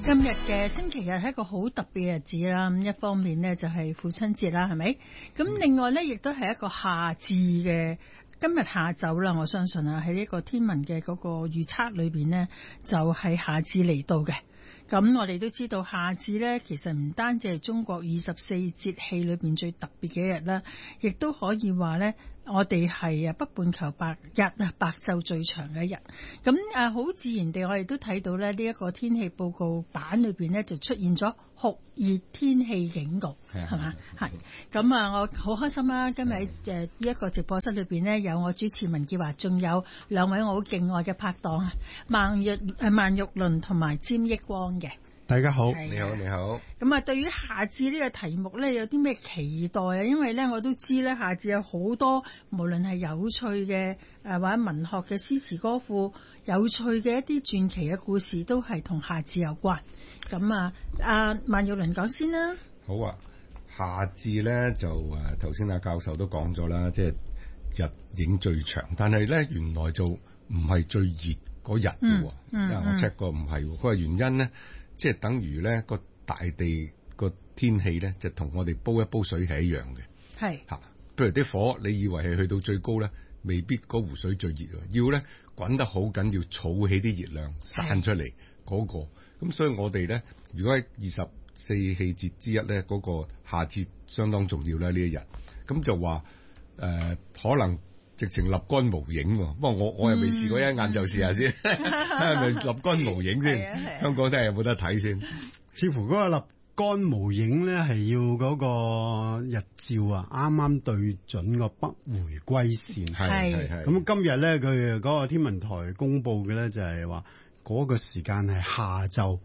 今日嘅星期日係一個好特別嘅日子啦，咁一方面呢就係父親節啦，係咪？咁另外呢亦都係一個夏至嘅，今日下晝啦，我相信啊喺呢個天文嘅嗰個預測裏邊呢，就係夏至嚟到嘅。咁我哋都知道夏至呢，其實唔單止係中國24節氣裏邊最特別嘅一日啦，亦都可以話呢，我哋係北半球白晝最長嘅一日。咁好自然地，我哋都睇到咧呢一個天氣報告版裏邊呢，就出現咗酷熱天氣警告，係嘛？係。咁我好開心啦！今日喺呢一個直播室裏邊呢，有我主持文潔華，仲有兩位我好敬愛嘅拍檔孟玉麟同埋詹益光嘅。 大家好， 你好，你好。 咁對於夏至呢個題目呢，有啲咩期待啊？因為呢，我都知呢，夏至有好多無論係有趣嘅或者文學嘅詩詞歌賦，有趣嘅一啲傳奇嘅故事，都係同夏至有關。咁孟玉麟講先啦。 好啊，夏至呢，就頭先阿教授都講咗啦，即係日影最長，但係呢，原來就唔係最熱嗰日嘅喎。因為我 check 過唔係，佢話原因呢，即係等於咧個大地個天氣咧，就同我哋煲一煲水係一樣嘅。係嚇，譬如啲火，你以為係去到最高咧，未必嗰壺水最熱啊，要咧滾得好緊要，儲起啲熱量散出嚟嗰個。咁所以我哋咧，如果喺24氣節之一咧，嗰個夏至相當重要啦呢一日。咁就話可能直情立竿無影喎，不過我又未試過，一眼就試下先，係咪立竿無影先？香港睇下有冇得睇先。 似乎嗰個立竿無影咧，係要嗰個日照啊，啱啱對準個北回歸線。係。咁今日咧，佢嗰個天文台公佈嘅咧，就係話嗰個時間係下晝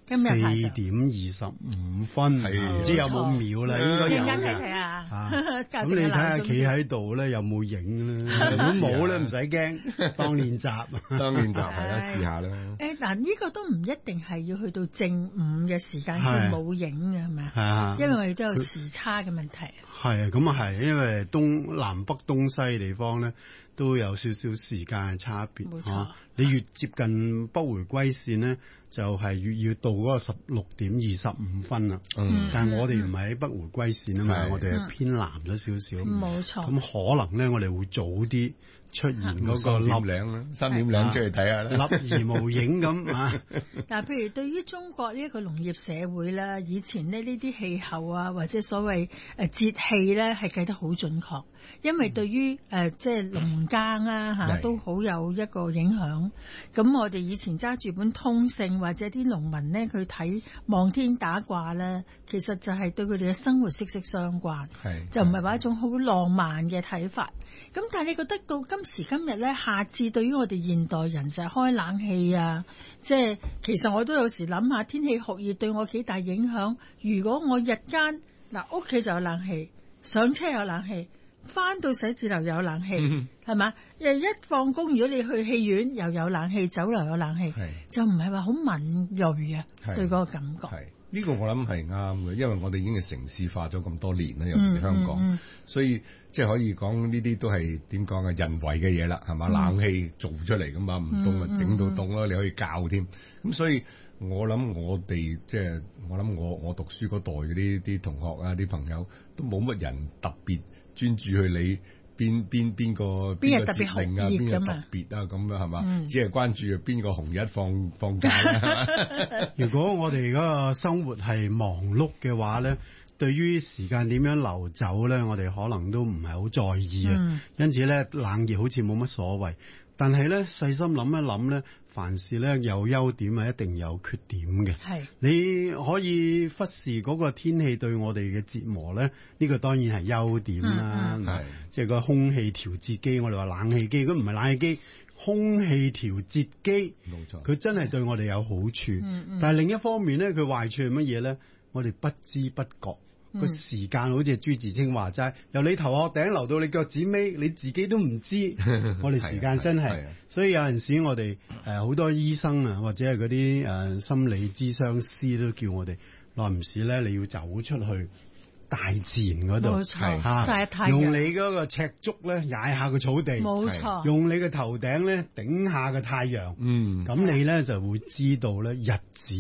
4點25分，唔知有冇秒啦？應該有㗎。咁你睇下企喺度咧，有冇影咧？如果冇咧，唔使驚，當練習。 當練習係啦，試下啦。 嗱，呢個都唔一定係要去到正午嘅時間先冇影嘅，係咪啊？因為我哋都有時差嘅問題。係啊， 咁啊係，因為南北東西地方咧都有少少時間嘅差別。冇錯。你越接近北回歸線咧，就係越要到嗰個16點25分啦。但係我哋唔係喺北回歸線啊嘛，我哋係偏南咗少少。冇錯。咁可能咧，我哋會早啲出現嗰個 3點零啦，3點零出嚟睇下啦， 立而無影咁啊！ 嗱，譬如對於中國呢一個農業社會啦，以前呢啲氣候啊，或者所謂節氣咧，係計得好準確，因為對於即係農耕啊都好有一個影響。咁我哋以前揸住本通勝或者啲農民咧，佢睇望天打卦咧，其實就係對佢哋嘅生活息息相關，就唔係話一種好浪漫嘅睇法。咁但係你覺得到今時今日咧，夏至對於我哋現代人成日開冷氣啊，即係其實我都有時諗下天氣酷熱對我幾大影響。如果我日間屋企就有冷氣，上車有冷氣，翻到寫字樓有冷氣，係嘛？一放工，如果你去戲院又有冷氣，酒樓有冷氣，就唔係話好敏銳啊，對嗰個感覺。 呢個我諗係啱嘅，因為我哋已經係城市化咗咁多年啦，尤其是香港，所以即係可以講呢啲都係點講啊？人為嘅嘢啦，係嘛？冷氣做出嚟噶嘛，唔凍啊整到凍咯，你可以校添。咁所以我諗我哋即係我諗我讀書嗰代嗰啲同學啊，啲朋友都冇乜人特別專注去理邊個節令啊，邊個特別啊咁樣係嘛？只係關注邊個紅日放假啦。 如果我哋嗰個生活係忙碌嘅話咧，對於時間點樣流走咧，我哋可能都唔係好在意啊。因此咧，冷熱好似冇乜所謂。但係咧，細心諗一諗咧，凡事咧有優點啊，一定有缺點嘅。係你可以忽視嗰個天氣對我哋嘅折磨咧，呢個當然係優點啦。係即係個空氣調節機，我哋話冷氣機，如果唔係冷氣機，空氣調節機，冇錯，佢真係對我哋有好處。但係另一方面咧，佢壞處係乜嘢咧？我哋不知不覺。個時間好似朱自清話齋，由你頭殼頂流到你腳趾尾，你自己都唔知。我哋時間真係，所以有陣時我哋好多醫生啊，或者係嗰啲心理諮商師都叫我哋耐唔時咧，你要走出去大自然嗰度，曬太陽，用你嗰個赤足咧踩下個草地，冇錯，用你嘅頭頂咧頂下個太陽，咁你咧就會知道咧日子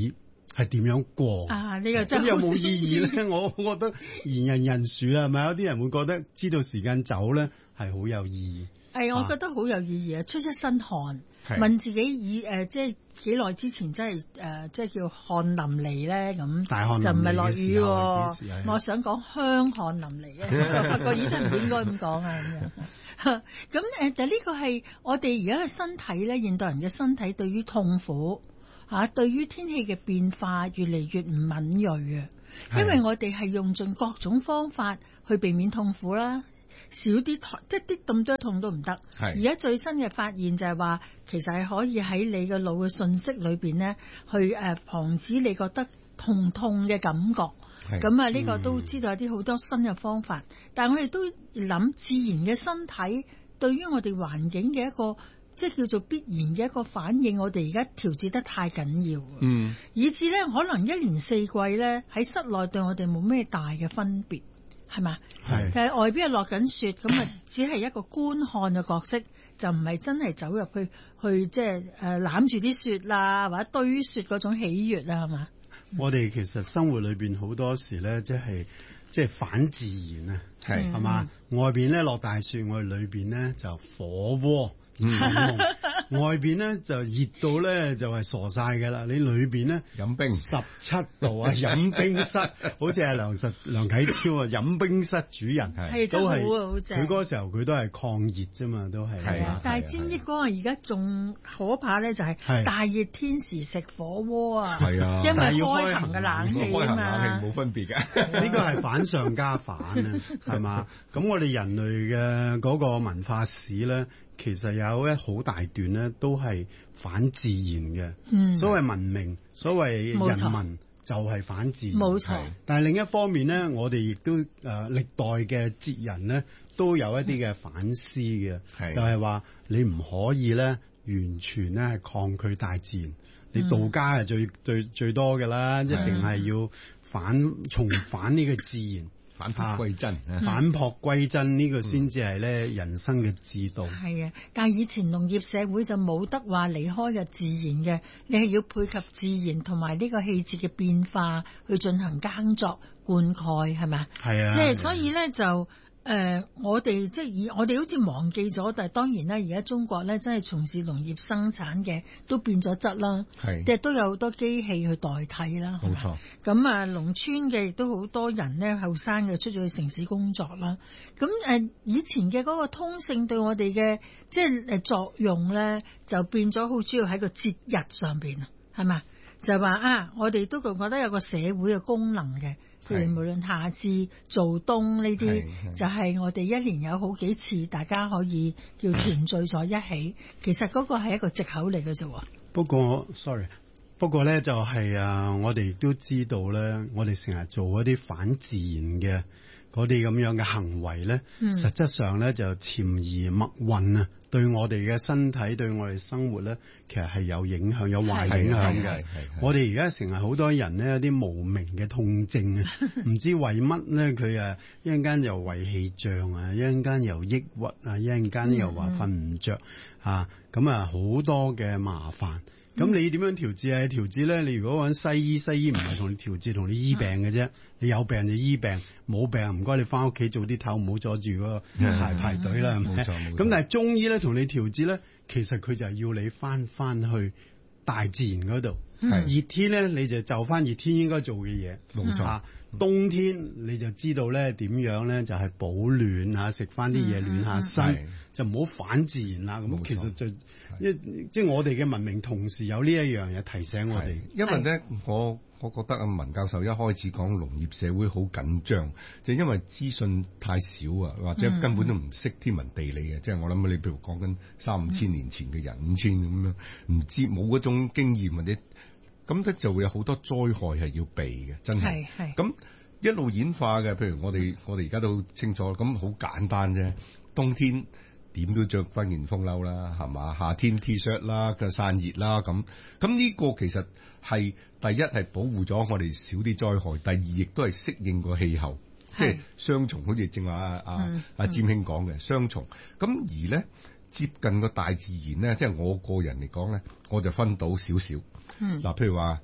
係點樣過啊？呢個真係咁有冇意義咧？我覺得言人人殊啦，係咪？有啲人會覺得知道時間走咧係好有意義。 我覺得好有意義啊！出一身汗，問自己即係幾耐之前真係即係叫汗淋漓咧咁， 大汗淋漓就唔係落雨喎。 我想講香汗淋漓嘅，就發覺醫生唔應該咁講啊咁樣。咁但係呢個係我哋而家嘅身體咧，現代人嘅身體對於痛苦對於天氣嘅變化越嚟越唔敏鋭啊！因為我哋係用盡各種方法去避免痛苦啦。少啲即係啲咁多痛都唔得。而家最新嘅發現就係話，其實係可以喺你個腦嘅信息裏邊咧，去防止你覺得痛嘅感覺。咁呢個都知道有啲好多新嘅方法。但係我哋都諗自然嘅身體對於我哋環境嘅一個即係叫做必然嘅一個反應，我哋而家調節得太緊要。以至咧可能一年四季咧喺室內對我哋冇咩大嘅分別。係嘛？係。但係外邊係落緊雪，咁只係一個觀看嘅角色，就唔係真係走入去即係攬住啲雪啦，或者堆雪嗰種喜悅啦，係嘛？ 我哋其實生活裏邊好多時咧，即係反自然啊，係嘛？外邊咧落大雪，我哋裏邊咧就火鍋。外邊咧就熱到咧就係傻晒㗎啦，你裏邊咧飲冰 17度啊，飲冰室，好似係梁啟超啊，飲冰室主人都係好正。 佢嗰時候佢都係抗熱啫嘛，都係。 係啊，但係知唔知嗰個而家仲可怕咧？就係大熱天時食火鍋啊， 係啊， 因為開行嘅冷氣啊嘛， 開冷氣冇分別嘅。 呢個係反上加反啊，係嘛？咁我哋人類嘅嗰個文化史咧。其實有一好大段咧，都係反自然嘅。所謂文明，所謂人民，就係反自然。 冇錯。 但係另一方面咧，我哋亦都歷代嘅哲人咧，都有一啲嘅反思嘅，就係話你唔可以咧完全咧係抗拒大自然。你道家係最多嘅啦，一定係要重返呢個自然。 返璞歸真， 返璞歸真呢個先至係咧人生嘅之道。 係啊，但係以前農業社會就冇得話離開嘅自然嘅，你係要配合自然同埋呢個氣節嘅變化去進行耕作灌溉，係咪？ 係啊， 即係所以咧就。我哋即係我哋好似忘記咗，但係當然啦，而家中國咧真係從事農業生產嘅都變咗質啦，即係都有好多機器去代替啦。 冇錯。 咁農村嘅亦都好多人咧，後生嘅出咗去城市工作啦。咁以前嘅嗰個通勝對我哋嘅即係作用咧，就變咗好主要喺個節日上邊啊，係咪？就話我哋都覺得有個社會嘅功能嘅。譬如無論夏至、做冬呢啲，就係我哋一年有好幾次，大家可以叫團聚在一起。其實嗰個係一個藉口嚟嘅啫。 不過咧就係我哋亦都知道咧，我哋成日做一啲反自然嘅嗰啲咁樣嘅行為咧，實質上咧就潛移默混啊，對我哋嘅身體、對我哋生活咧，其實係有影響、有壞影響嘅。我哋而家成日好多人咧有啲無名嘅痛症啊，唔知為乜咧，佢一陣間又胃氣脹啊，一陣間又抑鬱啊，一陣間又話瞓唔着啊，咁好多嘅麻煩。咁你點樣調節啊？調節咧，你如果揾西醫唔係同你調節，同你醫病嘅啫。你有病就醫病，冇病唔該你翻屋企做啲頭，唔好阻住嗰個排隊啦。 冇錯。 咁但係中醫咧同你調節咧，其實佢就係要你翻去大自然嗰度。熱天咧你就翻熱天應該做嘅嘢。 冇錯。 冬天你就知道咧點樣咧就係保暖嚇，食翻啲嘢暖下身，就唔好反自然啦。咁其實即係我哋嘅文明同時有呢一樣嘢提醒我哋。 因為咧，我覺得文教授一開始講農業社會好緊張，就因為資訊太少啊，或者根本都唔識天文地理嘅。即係我諗你譬如講緊3-5千年前嘅人，5000咁樣，唔知冇嗰種經驗或者。咁咧就會有好多災害係要避嘅，真係。咁一路演化嘅，譬如我哋而家都好清楚，咁好簡單啫。冬天點都着翻件風褸啦，係嘛？夏天 T-shirt 啦，嘅散熱啦，咁呢個其實係第一係保護咗我哋少啲災害，第二亦都係適應個氣候，即係雙重，好似正話阿占兄講嘅雙重。咁而咧接近個大自然咧，即係我個人嚟講咧，我就分到少少。嗱，譬如話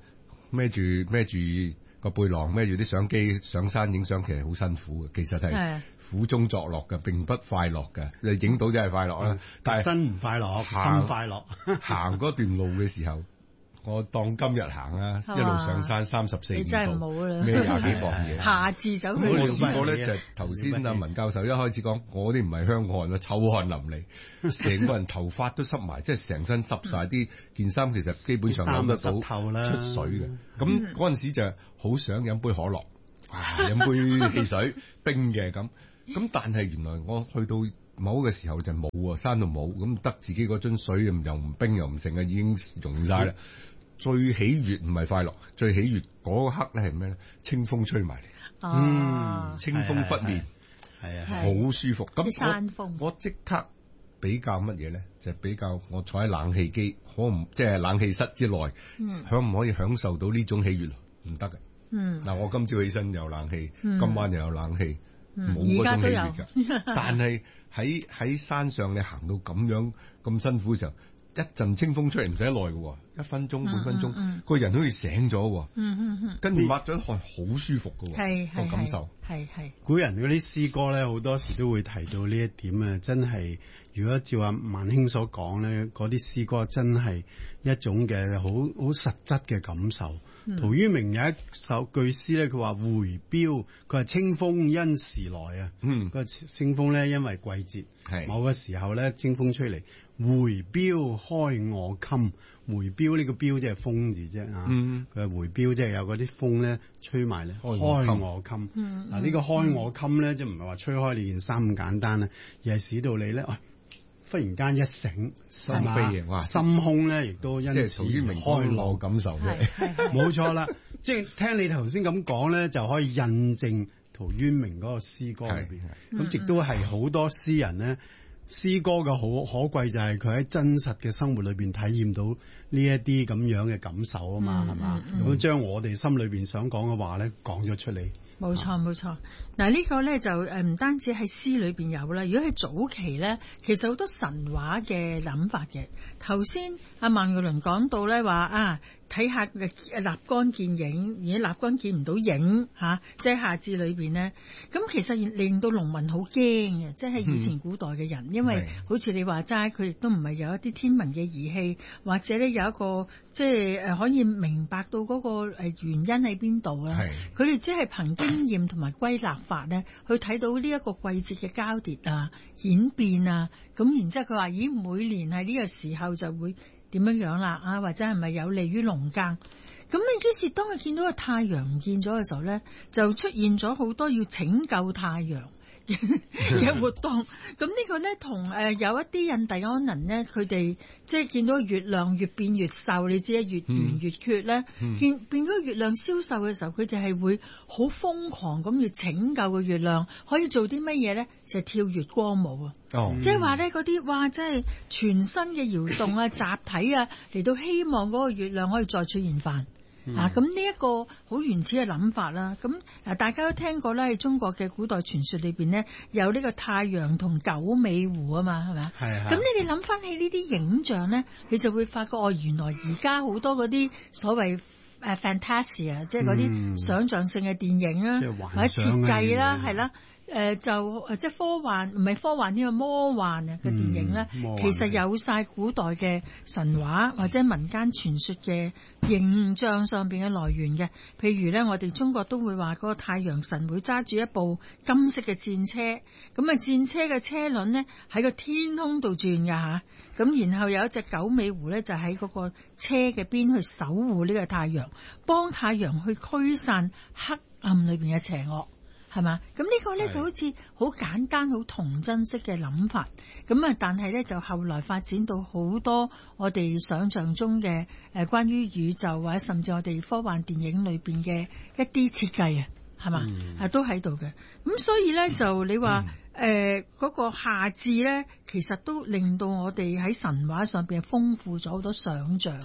孭住個背囊，孭住啲相機上山影相，其實好辛苦嘅，其實係苦中作樂嘅，並不快樂嘅。你影到真係快樂啦，但係身唔快樂，心快樂。 行嗰段路嘅時候。我當今日行啊，一路上山34 你真係冇啦， 孭廿幾磅嘢。 下次走去。 我試過咧，就頭先阿文教授一開始講，我啲唔係香汗啊，臭汗淋漓，成個人頭髮都濕埋，即係成身濕晒，啲件衫其實基本上諗得到出水嘅。咁嗰陣時就好想飲杯可樂，飲杯汽水冰嘅咁。但係原來我去到某個時候就冇啊，山度冇，咁得自己嗰樽水又唔冰又唔成啊，已經溶晒啦。最喜悅唔係快樂，最喜悅嗰刻咧係咩咧？清風吹埋嚟，清風拂面，係啊，好舒服。咁我即刻比較乜嘢咧？就係比較我坐喺冷氣機，即係冷氣室之內，可唔可以享受到呢種喜悅？唔得嘅。嗱，我今朝起身有冷氣，今晚又有冷氣，冇嗰種喜悅㗎。但係喺山上你行到咁樣咁辛苦嘅時候，一陣清風出嚟唔使耐嘅，1分鐘半分鐘，個人好似醒咗，跟住抹咗汗，好舒服嘅，個感受。 係古人嗰啲詩歌咧，好多時都會提到呢一點啊！真係，如果照阿萬兄所講咧，嗰啲詩歌真係一種嘅好實質嘅感受。陶淵明有一首句詩咧，佢話回標，佢話清風因時來啊。個清風咧因為季節，某個時候咧清風吹嚟，回標開我襟。回標呢個標即係風字啫啊！佢係回標即係有嗰啲風咧吹埋嚟，開我襟。嗱呢個開我襟咧，即係唔係話吹開你件衫咁簡單啊，而係使到你咧，忽然間一醒， 心飛嘅， 心胸咧亦都因此開朗感受嘅。 冇錯啦，即係聽你頭先咁講咧，就可以印證陶淵明嗰個詩歌裏邊。咁亦都係好多詩人咧。詩歌嘅可貴就係佢喺真實嘅生活裏邊體驗到呢一啲咁樣嘅感受啊嘛，係嘛？咁將我哋心裏邊想講嘅話咧講咗出嚟。 冇錯冇錯，嗱呢個咧就唔單止喺詩裏邊有啦，如果喺早期咧，其實好多神話嘅諗法嘅。頭先阿孟玉麟講到咧話睇下立竿見影，而家立竿見唔到影即係夏至裏邊咧，咁其實令到農民好驚嘅，即係以前古代嘅人，因為好似你話齋，佢亦都唔係有一啲天文嘅儀器，或者咧有一個即係可以明白到嗰個原因喺邊度啦。佢哋只係憑經驗同埋歸納法咧，去睇到呢一個季節嘅交疊啊、演變啊，咁然之後佢話：咦，每年係呢個時候就會點樣樣啦？或者係咪有利於農耕？咁你於是當佢見到個太陽唔見咗嘅時候咧，就出現咗好多要拯救太陽嘅活動。咁呢個咧同有一啲印第安人咧，佢哋即係見到月亮越變越瘦，你知啊，越圓越缺咧，變咗月亮消瘦嘅時候，佢哋係會好瘋狂咁要拯救個月亮，可以做啲乜嘢咧？就係跳月光舞啊！即係話咧嗰啲哇，即係全身嘅搖動啊、集體啊，嚟到希望嗰個月亮可以再出現返。咁呢一個好原始嘅諗法啦，咁大家都聽過啦，喺中國嘅古代傳說裏邊呢，有呢個太陽同九尾狐啊嘛，係咪啊？咁你哋諗翻起呢啲影像咧，你就會發覺原來而家好多嗰啲所謂fantasia，即係嗰啲想像性嘅電影啦，或者設計啦，係啦。就即係科幻，唔係科幻呢個魔幻嘅電影咧，其實有晒古代嘅神話或者民間傳說嘅形象上邊嘅來源嘅。譬如咧，我哋中國都會話嗰個太陽神會揸住一部金色嘅戰車，咁戰車嘅車輪咧喺個天空度轉㗎吓，咁然後有一隻九尾狐咧就喺嗰個車嘅邊去守護呢個太陽，幫太陽去驅散黑暗裏邊嘅邪惡。係嘛？咁呢個咧就好似好簡單、好童真式嘅諗法。咁但係咧就後來發展到好多我哋想象中嘅關於宇宙或者甚至我哋科幻電影裏邊嘅一啲設計啊，係嘛？都喺度嘅。咁所以咧就你話嗰個夏至咧，其實都令到我哋喺神話上邊豐富咗好多想像。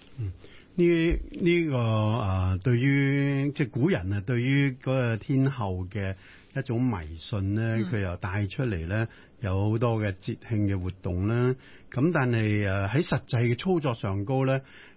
呢個對於即係古人啊，對於嗰個天后嘅一種迷信咧，佢又帶出嚟咧，有好多嘅節慶嘅活動啦。咁但係喺實際嘅操作上高咧，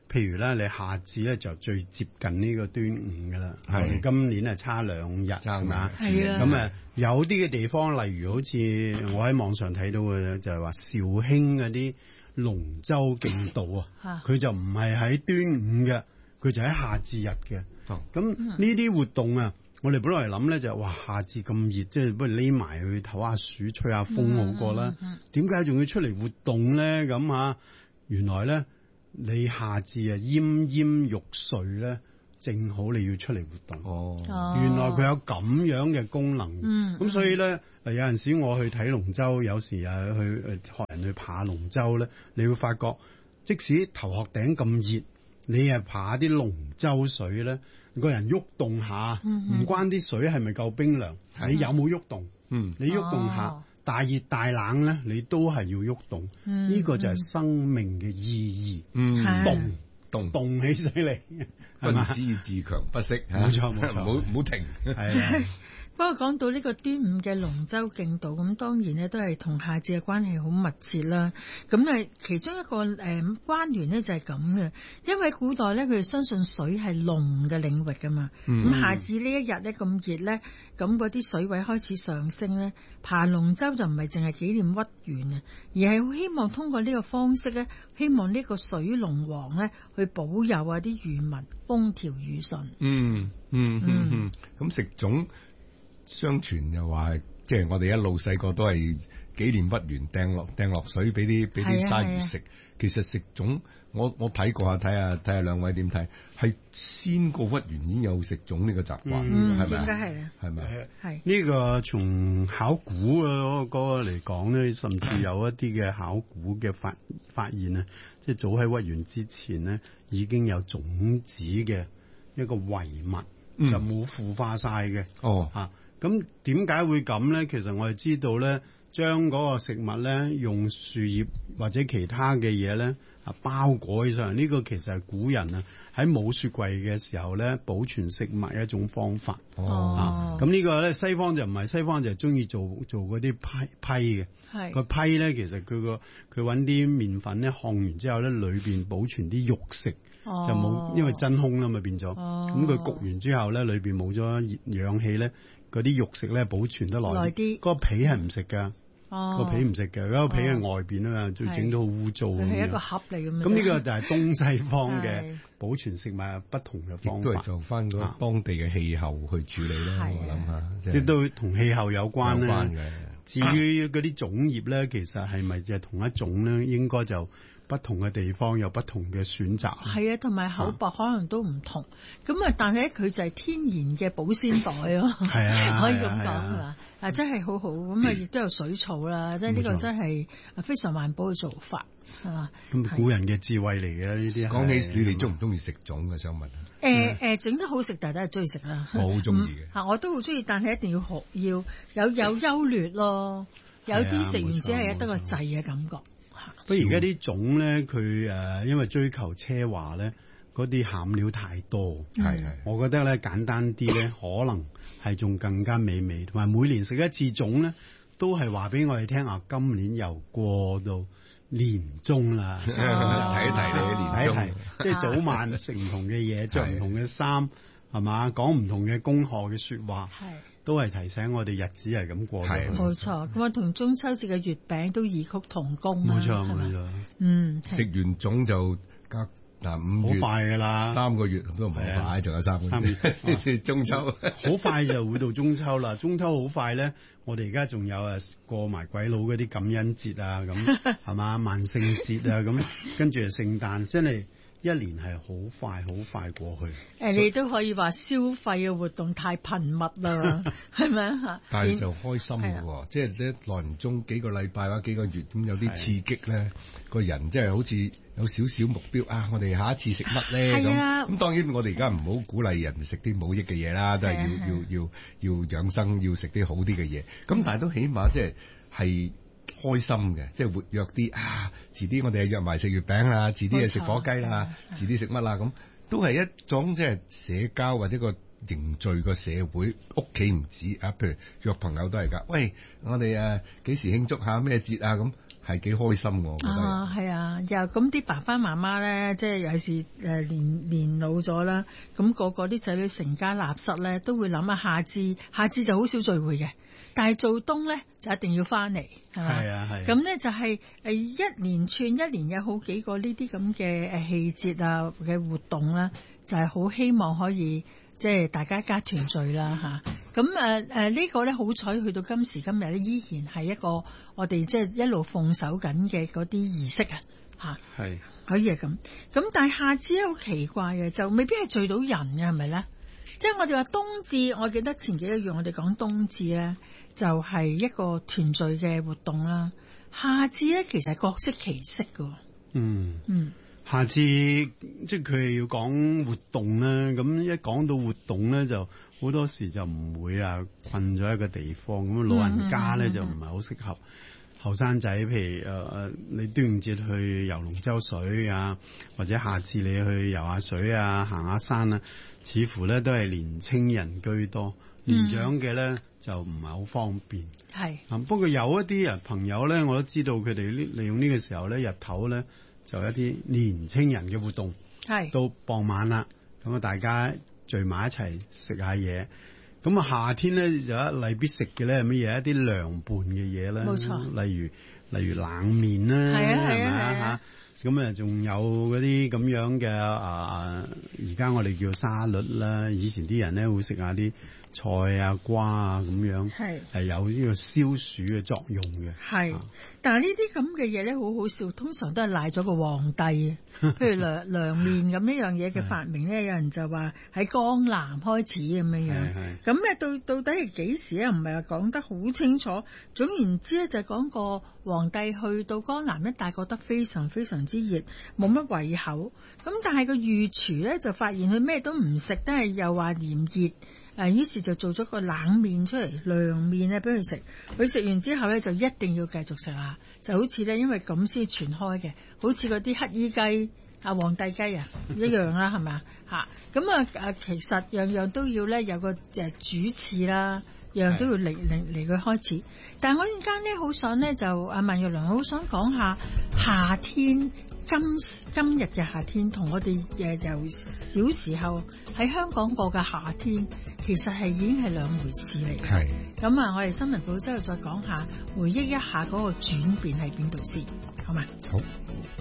譬如咧，你夏至咧就最接近呢個端午噶啦，我哋今年係差2日，係嘛？ 係啊。 咁有啲嘅地方，例如好似我喺網上睇到嘅，就係話肇興嗰啲龍舟競渡啊，佢就唔係喺端午嘅，佢就喺夏至日嘅。咁呢啲活動啊，我哋本來諗咧就係哇，夏至咁熱，即係不如匿埋去唞下暑、吹下風好過啦。點解仲要出嚟活動咧？咁啊，原來咧你夏至啊奄奄欲睡咧，正好你要出嚟活動。原來佢有咁樣嘅功能。咁所以咧，有陣時我去睇龍舟，有時去學人去爬龍舟咧，你會發覺即使頭殼頂咁熱，你爬啲龍舟水咧，個人喐動下，唔關啲水係咪夠冰涼，你有冇喐動？你喐動下，大熱大冷咧，你都係要喐動。呢個就係生命嘅意義。動起上嚟， 君子自強不息。 冇錯， 唔好停。 係。 不過講到呢個端午嘅龍舟競渡，咁當然咧都係同夏至嘅關係好密切啦。咁其中一個關聯咧就係咁嘅，因為古代咧佢哋相信水係龍嘅領域噶嘛。咁夏至呢一日咧咁熱咧，咁嗰啲水位開始上升咧，爬龍舟就唔係淨係紀念屈原啊，而係好希望通過呢個方式咧，希望呢個水龍王咧去保佑啊啲漁民風調雨順。 咁食粽。相傳又話，即係我哋一路細個都係紀念屈原，掟落水俾啲鯊魚食。其實食粽，我睇過下，睇下兩位點睇，係先過屈原已經有食粽呢個習慣，係咪？ 應該係啊， 係咪？ 係呢個從考古嗰個嚟講咧，甚至有一啲嘅考古嘅發現啊，即係早喺屈原之前咧，已經有種子嘅一個遺物，就冇腐化晒嘅。咁點解會咁咧？其實我哋知道咧，將嗰個食物咧用樹葉或者其他嘅嘢咧包裹起上嚟，呢個其實係古人啊喺冇雪櫃嘅時候咧保存食物嘅一種方法。咁呢個咧西方就唔係，西方就係中意做嗰啲批嘅。個批咧其實佢揾啲麵粉咧烘完之後咧，裏邊保存啲肉食，就冇因為真空啦嘛變咗。咁佢焗完之後咧，裏邊冇咗氧氣咧。嗰啲肉食咧保存得耐啲，嗰個皮係唔食噶，個皮唔食嘅，嗰個皮喺外邊啊嘛，就整到好污糟。 係一個盒嚟咁。 咁呢個就係東西方嘅保存食物不同嘅方法， 都係就翻嗰當地嘅氣候去處理啦。我諗下， 即都同氣候有關嘅。至於嗰啲種葉咧，其實係咪就係同一種咧？應該就不同嘅地方有不同嘅選擇。 係啊，同埋厚薄可能都唔同。咁但係佢就係天然嘅保鮮袋咯。係啊，可以咁講係嘛？真係好好。咁亦都有水草啦，即係呢個真係非常環保嘅做法，係嘛？ 咁古人嘅智慧嚟嘅呢啲。 講起你哋中唔中意食粽嘅？想問整得好食，大家係中意食啦。 我好中意嘅。 我都好中意，但係一定要有優劣咯。有啲食完只係得個滯嘅感覺。 不過而家啲粽咧，佢因為追求奢華咧，嗰啲餡料太多。我覺得咧簡單啲咧，可能係仲更加美味。同埋每年食一次粽咧，都係話俾我哋聽啊！今年又過到年中啦， 提一提你年中， 即係早晚食唔同嘅嘢，着唔同嘅衫，係嘛，講唔同嘅恭賀嘅說話。都係提醒我哋日子係咁過嘅。 冇錯，咁同中秋節嘅月餅都異曲同工。 冇錯。 食完粽就隔5月， 好快㗎啦 ，3個月都唔係快，仲有3個月。中秋好快就會到中秋啦。中秋好快咧，我哋而家仲有過埋鬼佬嗰啲感恩節啊，咁係嘛，萬聖節啊，咁跟住聖誕，真係。一年係好快過去。 你都可以話消費嘅活動太頻密啦，係咪啊？ 但係就開心嘅喎，即係咧內年中幾個禮拜或者幾個月咁有啲刺激咧，個人即係好似有少少目標啊！我哋下一次食乜咧？咁當然我哋而家唔好鼓勵人食啲冇益嘅嘢啦，都係要養生，要食啲好啲嘅嘢。咁但係都起碼即係開心嘅，即係活躍啲啊！遲啲我哋約埋食月餅啦，遲啲食火雞啦，遲啲食乜啦，咁都係一種即係社交或者個凝聚個社會。屋企唔止啊，譬如約朋友都係㗎。喂，我哋幾時慶祝下咩節啊？咁係幾開心我覺得。 係啊，又咁啲爸爸媽媽咧，即係尤其是年老咗啦，咁個啲仔女成家立室咧，都會諗下夏至就好少聚會嘅，但係做冬咧就一定要翻嚟，係嘛？ 係啊係。 咁咧就係一年有好幾個呢啲咁嘅氣節啊嘅活動啦，就係好希望可以即係大家一家團聚啦嚇。咁呢個咧好彩去到今時今日咧，依然係一個我哋即係一路奉守緊嘅嗰啲儀式啊嚇。係可以係咁。咁但係夏至咧好奇怪嘅，就未必係聚到人嘅，係咪咧？即係我哋話冬至，我記得前幾個月我哋講冬至咧，就係一個團聚嘅活動啦。夏至咧其實係各適其適㗎。夏至即係佢係要講活動啦，咁一講到活動咧，就好多時就唔會困咗一個地方，咁老人家咧就唔係好適合。後生仔譬如你端午節去游龍舟水啊，或者夏至你去游下水啊、行下山啊，似乎咧都係年青人居多，年長嘅咧就唔係好方便。不過有一啲朋友咧，我都知道佢哋利用呢個時候咧，日頭咧就一啲年青人嘅活動，到傍晚啦，咁啊大家聚埋一齊食下嘢。咁啊夏天咧就一例必食嘅咧係乜嘢？一啲涼拌嘅嘢啦，冇錯，例如冷麵啦，係咪啊嚇？咁啊仲有嗰啲咁樣嘅而家我哋叫沙律啦，以前啲人咧會食下啲菜啊瓜啊咁樣，係有呢個消暑嘅作用嘅。但係呢啲咁嘅嘢咧好好笑，通常都係賴咗個皇帝。譬如涼麵咁呢樣嘢嘅發明咧，有人就話喺江南開始咁樣樣。咁咧到底係幾時咧？唔係話講得好清楚。總言之咧，就係講個皇帝去到江南一帶，覺得非常非常之熱，冇乜胃口。咁但係個御廚咧就發現佢咩都唔食，都係又話嫌熱。於是就做咗個冷麵出嚟，涼麵咧俾佢食。佢食完之後咧就一定要繼續食啦。就好似咧，因為咁先傳開嘅，好似嗰啲乞衣雞、皇帝雞一樣啦，係咪啊？咁其實樣樣都要咧有個主次啦，樣樣都要嚟佢開始。但係我陣間咧好想咧就文玉良好想講下夏天。今日嘅夏天同我哋由小時候喺香港過嘅夏天，其實係已經係兩回事嚟。咁我哋新聞報之後再講下，回憶一下嗰個轉變喺邊度先，好嘛？好。